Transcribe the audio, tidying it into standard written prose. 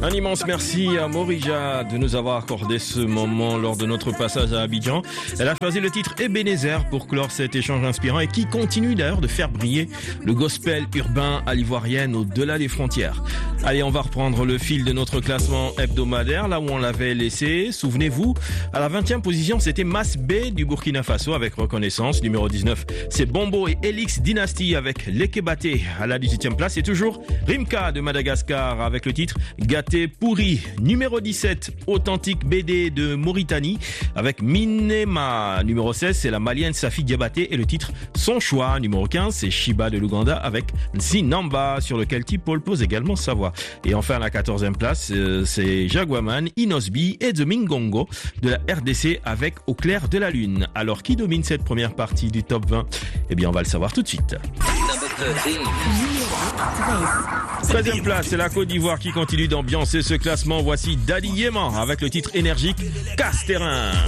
Un immense merci à Morija de nous avoir accordé ce moment lors de notre passage à Abidjan. Elle a choisi le titre Ebenezer pour clore cet échange inspirant et qui continue d'ailleurs de faire briller le gospel urbain à l'ivoirienne au-delà des frontières. Allez, on va reprendre le fil de notre classement hebdomadaire, là où on l'avait laissé. Souvenez-vous, à la 20e position, c'était Mas B du Burkina Faso avec Reconnaissance. Numéro 19, c'est Bombo et Elix Dynasty avec Lekebate. À la 18e place, c'est toujours Rimka de Madagascar avec le titre Gâté Pourri. Numéro 17, Authentique BD de Mauritanie avec Minema. Numéro 16, c'est la malienne Safi Diabaté et le titre Son Choix. Numéro 15, c'est Shiba de l'Ouganda avec Nsinamba sur lequel T-Paul pose également sa voix. Et enfin, à la 14e place, c'est Jaguaman, Inosbi et The Mingongo de la RDC avec Au clair de la lune. Alors, qui domine cette première partie du top 20? Eh bien, on va le savoir tout de suite. 13e place, c'est la Côte d'Ivoire qui continue d'ambiancer ce classement. Voici Daddy Yéman avec le titre énergique Casse-Terrain.